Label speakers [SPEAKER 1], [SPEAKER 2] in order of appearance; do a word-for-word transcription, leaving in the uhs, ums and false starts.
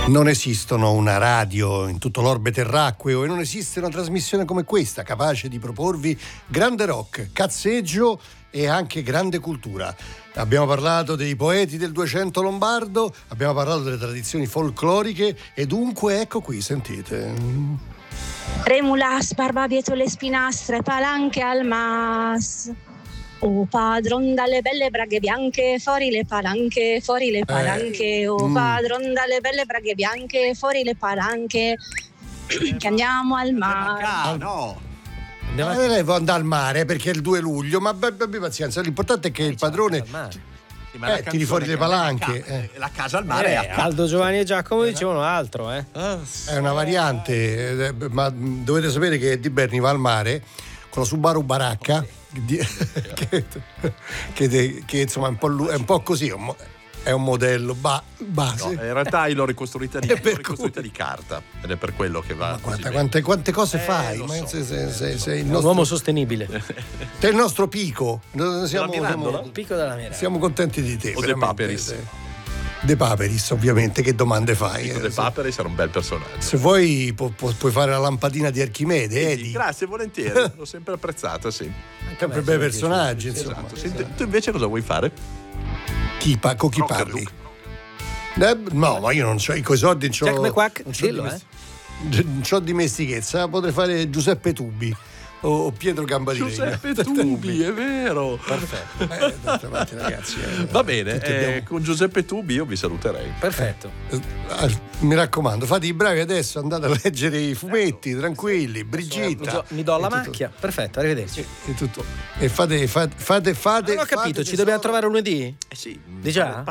[SPEAKER 1] Non esistono una radio in tutto l'orbe terracqueo e non esiste una trasmissione come questa capace di proporvi grande rock, cazzeggio e anche grande cultura. Abbiamo parlato dei poeti del Duecento lombardo, abbiamo parlato delle tradizioni folcloriche e dunque ecco qui, sentite.
[SPEAKER 2] Remulas, barbabietto le spinastre, palanche al mas. Oh padron dalle belle braghe bianche, fuori le palanche, fuori le palanche. Oh
[SPEAKER 1] mm.
[SPEAKER 2] padron dalle belle braghe bianche, fuori le palanche. Che andiamo al mare.
[SPEAKER 3] Ah, no.
[SPEAKER 1] Ma eh, lei può andare al mare perché è il due luglio, ma abbi pazienza, l'importante è che il padrone
[SPEAKER 3] Sì, ma
[SPEAKER 1] eh, tiri fuori le palanche. Eh.
[SPEAKER 3] La casa al mare
[SPEAKER 4] Eh,
[SPEAKER 3] è a casa.
[SPEAKER 4] Aldo, Giovanni e Giacomo dicevano altro, eh.
[SPEAKER 1] È una variante, eh, ma dovete sapere che Eddie Berni va al mare con la Subaru Baracca, di- che, che, che insomma è un po', lu- è un po' così, è un, mo- è un modello ba- base.
[SPEAKER 3] No, in realtà l'ho ricostruita di,
[SPEAKER 1] E per
[SPEAKER 3] l'ho ricostruita di carta ed è per quello che va.
[SPEAKER 1] Ma guarda,
[SPEAKER 3] così
[SPEAKER 1] quante, quante cose
[SPEAKER 3] Eh,
[SPEAKER 1] fai?
[SPEAKER 3] lo
[SPEAKER 1] Ma
[SPEAKER 3] so.
[SPEAKER 1] se- se- se- sei il
[SPEAKER 4] Un
[SPEAKER 1] nostro,
[SPEAKER 4] uomo sostenibile.
[SPEAKER 1] sei il nostro Pico. Noi Siamo,
[SPEAKER 3] Mirandola?
[SPEAKER 1] siamo,
[SPEAKER 4] Picco della mera.
[SPEAKER 1] siamo contenti di te.
[SPEAKER 3] O De
[SPEAKER 1] veramente.
[SPEAKER 3] Paperis.
[SPEAKER 1] De Paperis, ovviamente. Che domande fai?
[SPEAKER 3] Pico
[SPEAKER 1] eh,
[SPEAKER 3] De
[SPEAKER 1] se-
[SPEAKER 3] Papere sarà un bel personaggio.
[SPEAKER 1] Se vuoi pu- pu- puoi fare la lampadina di Archimede,
[SPEAKER 3] Sì,
[SPEAKER 1] Eddie.
[SPEAKER 3] grazie, volentieri. L'ho sempre apprezzata, sì.
[SPEAKER 1] Sempre bei personaggi, insomma.
[SPEAKER 3] Esatto. Senti, tu invece cosa vuoi fare?
[SPEAKER 1] Chi pa- con chi
[SPEAKER 3] Rock and
[SPEAKER 1] parli? Eh, no, ma io non c'ho i coi soldi, non c'ho,
[SPEAKER 4] Jack McQuack,
[SPEAKER 1] non c'ho
[SPEAKER 4] dillo,
[SPEAKER 1] dimesti- non c'ho dimestichezza, potrei fare Giuseppe Tubi o, o Pietro Gambadini.
[SPEAKER 3] Giuseppe Tubi, è vero.
[SPEAKER 1] Perfetto. Eh, d'altra parte, ragazzi, eh,
[SPEAKER 3] Va bene,
[SPEAKER 1] tutti
[SPEAKER 3] eh,
[SPEAKER 1] abbiamo-
[SPEAKER 3] con Giuseppe Tubi io vi saluterei.
[SPEAKER 4] Perfetto.
[SPEAKER 1] eh, mi raccomando, fate i bravi adesso, andate a leggere i fumetti, tranquilli,
[SPEAKER 4] Mi
[SPEAKER 1] Brigitta.
[SPEAKER 4] do, mi do la
[SPEAKER 1] e tutto-
[SPEAKER 4] macchia. Perfetto, arrivederci.
[SPEAKER 1] E tutto. E fate, fate, fate, fate.
[SPEAKER 4] Non ho capito,
[SPEAKER 1] fate
[SPEAKER 4] ci dobbiamo
[SPEAKER 1] tesoro.
[SPEAKER 4] trovare lunedì?
[SPEAKER 3] Eh sì.
[SPEAKER 4] Di già?